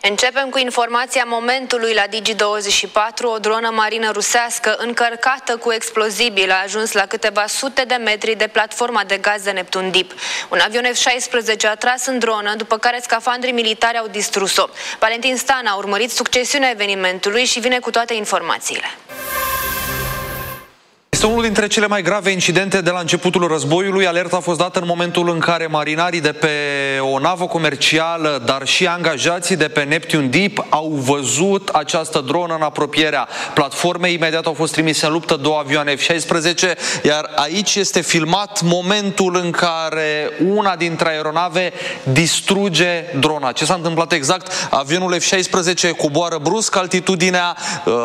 Începem cu informația momentului la Digi24. O dronă marină rusească încărcată cu explozibil a ajuns la câteva sute de metri de platforma de gaz de Neptun Deep. Un avion F-16 a tras în dronă, după care scafandrii militari au distrus-o. Valentin Stan a urmărit succesiunea evenimentului și vine cu toate informațiile. Este unul dintre cele mai grave incidente de la începutul războiului. Alerta a fost dată în momentul în care marinarii de pe o navă comercială, dar și angajații de pe Neptun Deep au văzut această dronă în apropierea platformei. Imediat au fost trimise în luptă 2 avioane F-16, iar aici este filmat momentul în care una dintre aeronave distruge drona. Ce s-a întâmplat exact? Avionul F-16 coboară brusc, altitudinea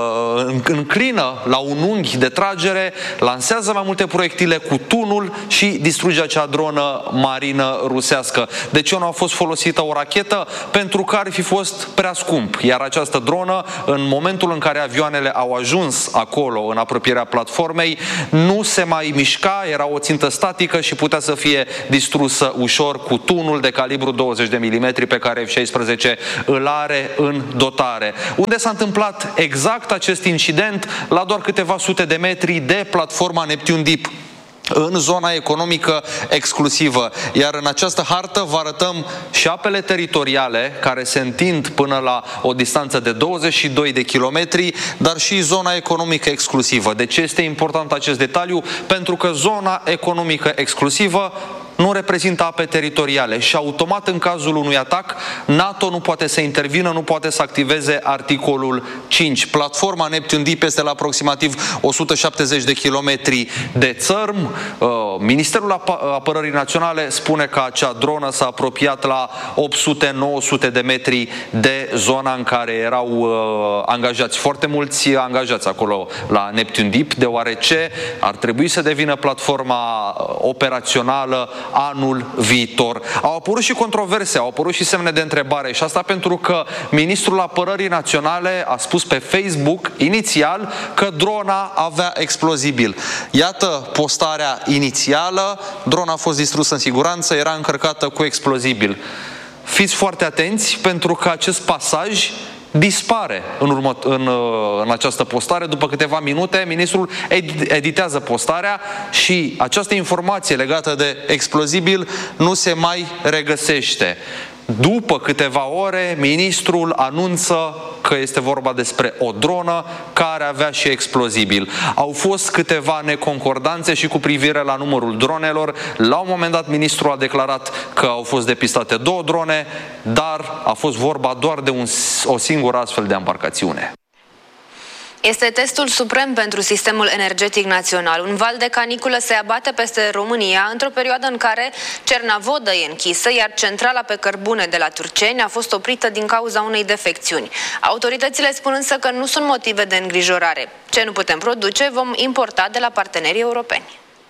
înclină la un unghi de tragere, lansează mai multe proiectile cu tunul și distruge acea dronă marină rusească. De ce nu a fost folosită o rachetă? Pentru că ar fi fost prea scump. Iar această dronă, în momentul în care avioanele au ajuns acolo, în apropierea platformei, nu se mai mișca, era o țintă statică și putea să fie distrusă ușor cu tunul de calibru 20 de mm pe care F-16 îl are în dotare. Unde s-a întâmplat exact acest incident? La doar câteva sute de metri de platforma Neptun Deep, în zona economică exclusivă. Iar în această hartă vă arătăm și apele teritoriale care se întind până la o distanță de 22 de kilometri, dar și zona economică exclusivă. De ce este important acest detaliu? Pentru că zona economică exclusivă nu reprezintă ape teritoriale și automat în cazul unui atac NATO nu poate să intervină, nu poate să activeze articolul 5. Platforma Neptun Deep este la aproximativ 170 de kilometri de țărm. Ministerul Apărării Naționale spune că acea dronă s-a apropiat la 800-900 de metri de zona în care erau angajați. Foarte mulți angajați acolo la Neptun Deep, deoarece ar trebui să devină platforma operațională anul viitor. Au apărut și controverse, au apărut și semne de întrebare și asta pentru că Ministrul Apărării Naționale a spus pe Facebook inițial că drona avea explozibil. Iată postarea inițială, drona a fost distrusă în siguranță, era încărcată cu explozibil. Fiți foarte atenți pentru că acest pasaj dispare în această postare. După câteva minute, ministrul editează postarea și această informație legată de explozibil nu se mai regăsește. După câteva ore, ministrul anunță că este vorba despre o dronă care avea și explozibil. Au fost câteva neconcordanțe și cu privire la numărul dronelor. La un moment dat, ministrul a declarat că au fost depistate 2 drone, dar a fost vorba doar de o singură astfel de embarcațiune. Este testul suprem pentru sistemul energetic național. Un val de caniculă se abate peste România într-o perioadă în care Cernavodă e închisă, iar centrala pe cărbune de la Turceni a fost oprită din cauza unei defecțiuni. Autoritățile spun însă că nu sunt motive de îngrijorare. Ce nu putem produce, vom importa de la partenerii europeni.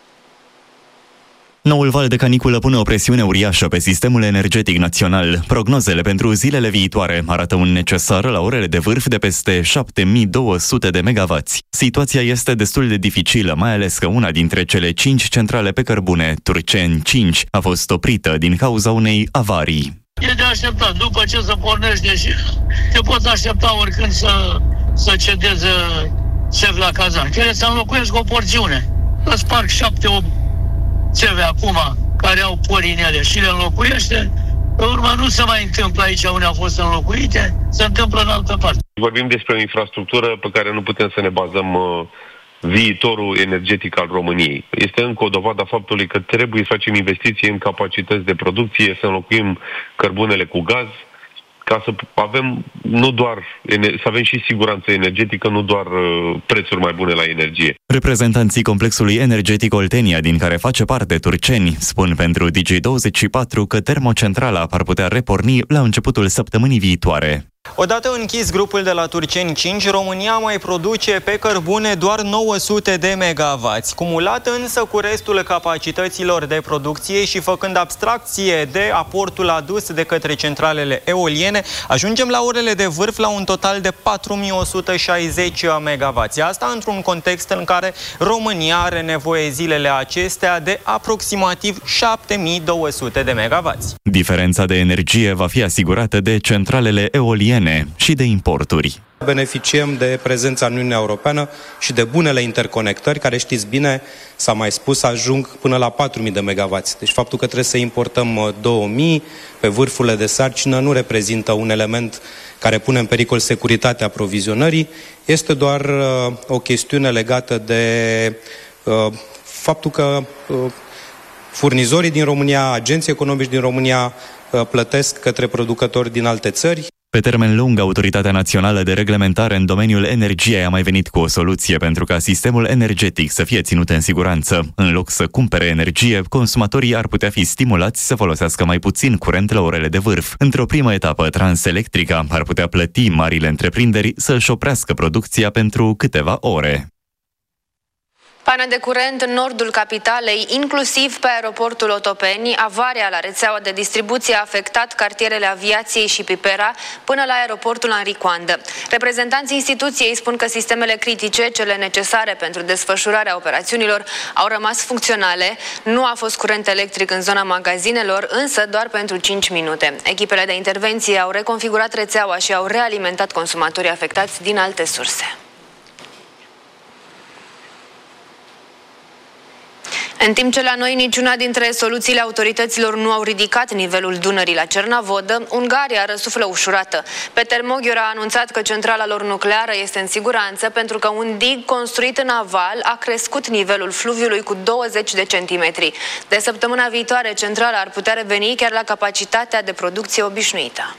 Noul val de caniculă pune o presiune uriașă pe sistemul energetic național. Prognozele pentru zilele viitoare arată un necesar la orele de vârf de peste 7200 de megavați. Situația este destul de dificilă, mai ales că una dintre cele 5 centrale pe cărbune, Turceni 5, a fost oprită din cauza unei avarii. E de așteptat. După ce se pornește și te poți aștepta oricând să cedeze țevi la cazan. Trebuie să înlocuiesc o porțiune. Să sparg 7-8 țeve acum care au pori în ele și le înlocuiește. Pe urmă nu se mai întâmplă aici unde au fost înlocuite, se întâmplă în altă parte. Vorbim despre o infrastructură pe care nu putem să ne bazăm viitorul energetic al României. Este încă o dovadă a faptului că trebuie să facem investiții în capacități de producție, să înlocuim cărbunele cu gaz, ca să avem să avem și siguranță energetică, nu doar prețuri mai bune la energie. Reprezentanții complexului energetic Oltenia, din care face parte Turceni, spun pentru Digi24 că termocentrala ar putea reporni la începutul săptămânii viitoare. Odată închis grupul de la Turceni 5, România mai produce pe cărbune doar 900 de megavați. Cumulat însă cu restul capacităților de producție și făcând abstracție de aportul adus de către centralele eoliene, ajungem la orele de vârf la un total de 4160 megavați. Asta într-un context în care România are nevoie zilele acestea de aproximativ 7200 de megavați. Diferența de energie va fi asigurată de centralele eoliene italiene și de importuri. Beneficiem de prezența în Uniunea Europeană și de bunele interconectări, care știți bine, s-a mai spus, ajung până la 4.000 de megawatts. Deci faptul că trebuie să importăm 2.000 pe vârfurile de sarcină nu reprezintă un element care pune în pericol securitatea aprovizionării, este doar o chestiune legată de faptul că furnizorii din România, agenții economici din România plătesc către producători din alte țări. Pe termen lung, Autoritatea Națională de Reglementare în domeniul energiei a mai venit cu o soluție pentru ca sistemul energetic să fie ținut în siguranță. În loc să cumpere energie, consumatorii ar putea fi stimulați să folosească mai puțin curent la orele de vârf. Într-o primă etapă, Transelectrica ar putea plăti marile întreprinderi să-și oprească producția pentru câteva ore. Pană de curent în nordul capitalei, inclusiv pe aeroportul Otopeni. Avaria la rețeaua de distribuție a afectat cartierele Aviației și Pipera până la aeroportul Henri Coandă. Reprezentanții instituției spun că sistemele critice, cele necesare pentru desfășurarea operațiunilor, au rămas funcționale. Nu a fost curent electric în zona magazinelor, însă doar pentru 5 minute. Echipele de intervenție au reconfigurat rețeaua și au realimentat consumatorii afectați din alte surse. În timp ce la noi niciuna dintre soluțiile autorităților nu au ridicat nivelul Dunării la Cernavodă, Ungaria răsuflă ușurată. Peter Moghior a anunțat că centrala lor nucleară este în siguranță pentru că un dig construit în aval a crescut nivelul fluviului cu 20 de centimetri. De săptămâna viitoare, centrala ar putea reveni chiar la capacitatea de producție obișnuită.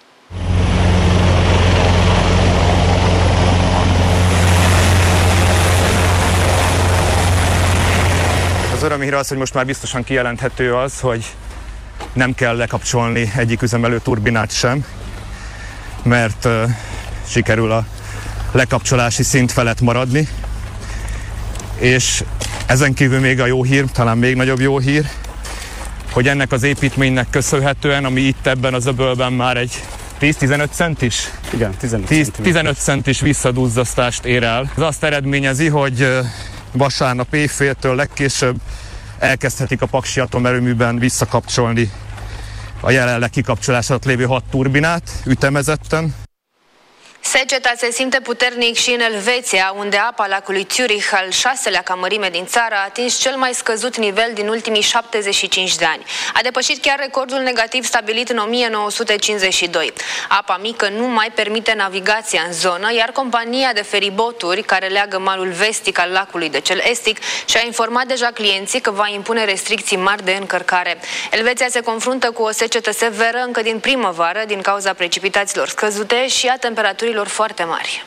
Az örömhír az, hogy most már biztosan kijelenthető az, hogy nem kell lekapcsolni egyik üzemelő turbinát sem, mert sikerül a lekapcsolási szint felett maradni. És ezen kívül még a jó hír, talán még nagyobb jó hír, hogy ennek az építménynek köszönhetően, ami itt ebben az öbölben már egy 10-15 centis? Igen, 15 centis visszaduzzasztást ér el. Ez azt eredményezi, hogy vasárnap éjféltől legkésőbb elkezdhetik a Paksi atomerőműben visszakapcsolni a jelenleg kikapcsolás alatt lévő 6 turbinát ütemezetten. Seceta se simte puternic și în Elveția, unde apa lacului Zürich, al 6-lea ca mărime din țară, a atins cel mai scăzut nivel din ultimii 75 de ani. A depășit chiar recordul negativ stabilit în 1952. Apa mică nu mai permite navigația în zonă, iar compania de feriboturi, care leagă malul vestic al lacului de cel estic, și-a informat deja clienții că va impune restricții mari de încărcare. Elveția se confruntă cu o secetă severă încă din primăvară, din cauza precipitațiilor scăzute și a temperaturilor foarte mari.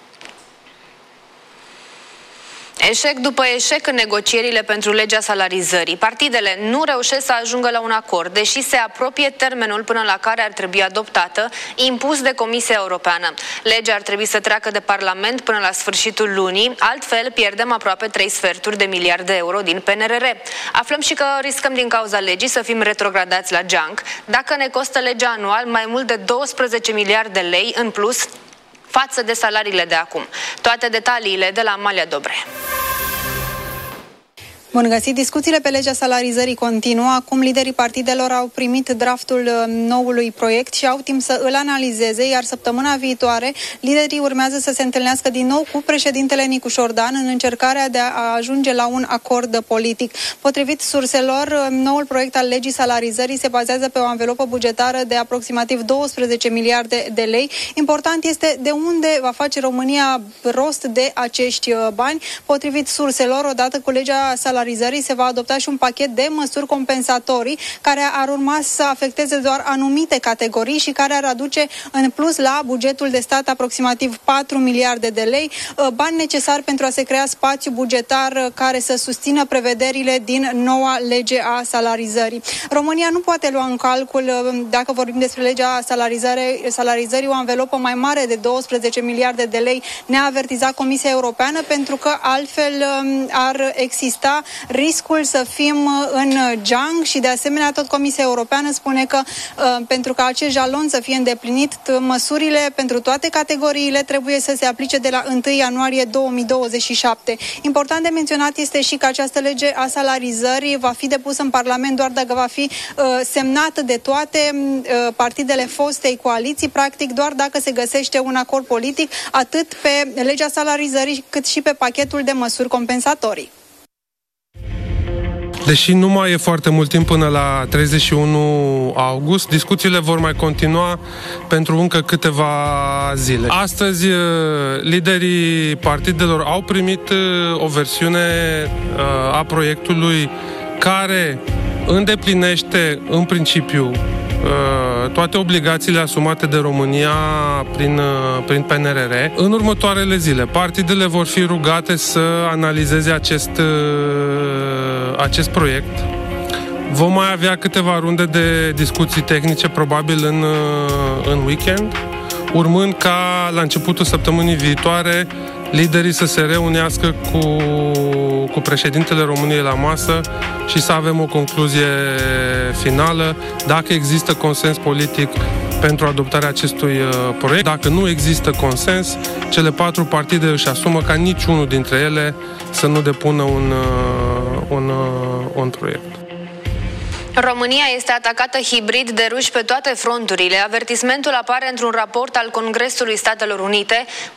Eșec după eșec în negocierile pentru legea salarizării. Partidele nu reușesc să ajungă la un acord, deși se apropie termenul până la care ar trebui adoptată, impus de Comisia Europeană. Legea ar trebui să treacă de Parlament până la sfârșitul lunii, altfel pierdem aproape 3/4 de miliarde de euro din PNRR. Aflăm și că riscăm din cauza legii să fim retrogradați la geanc, dacă ne costă legea anual mai mult de 12 miliarde de lei în plus față de salariile de acum. Toate detaliile de la Amalia Dobre. Bun găsit! Discuțiile pe legea salarizării continuă. Acum liderii partidelor au primit draftul noului proiect și au timp să îl analizeze, iar săptămâna viitoare liderii urmează să se întâlnească din nou cu președintele Nicu Șordan în încercarea de a ajunge la un acord politic. Potrivit surselor, noul proiect al legii salarizării se bazează pe o anvelopă bugetară de aproximativ 12 miliarde de lei. Important este de unde va face România rost de acești bani. Potrivit surselor, odată cu legea salarizării se va adopta și un pachet de măsuri compensatorii care ar urma să afecteze doar anumite categorii și care ar aduce în plus la bugetul de stat aproximativ 4 miliarde de lei, bani necesari pentru a se crea spațiu bugetar care să susțină prevederile din noua lege a salarizării. România nu poate lua în calcul, dacă vorbim despre legea salarizării, o anvelopă mai mare de 12 miliarde de lei, ne-a avertizat Comisia Europeană, pentru că altfel ar exista riscul să fim în geang și de asemenea tot Comisia Europeană spune că pentru ca acest jalon să fie îndeplinit, măsurile pentru toate categoriile trebuie să se aplice de la 1 ianuarie 2027. Important de menționat este și că această lege a salarizării va fi depusă în Parlament doar dacă va fi semnată de toate partidele fostei coaliții, practic doar dacă se găsește un acord politic, atât pe legea salarizării cât și pe pachetul de măsuri compensatorii. Deși nu mai e foarte mult timp până la 31 august, discuțiile vor mai continua pentru încă câteva zile. Astăzi, liderii partidelor au primit o versiune a proiectului care îndeplinește în principiu toate obligațiile asumate de România prin PNRR. În următoarele zile, partidele vor fi rugate să analizeze acest proiect. Vom mai avea câteva runde de discuții tehnice, probabil în weekend, urmând ca la începutul săptămânii viitoare liderii să se reunească cu președintele României la masă și să avem o concluzie finală, dacă există consens politic pentru adoptarea acestui proiect. Dacă nu există consens, cele 4 partide își asumă ca niciunul dintre ele să nu depună un proiect. România este atacată hibrid de ruși pe toate fronturile. Avertismentul apare într-un raport al Congresului Statelor Unite.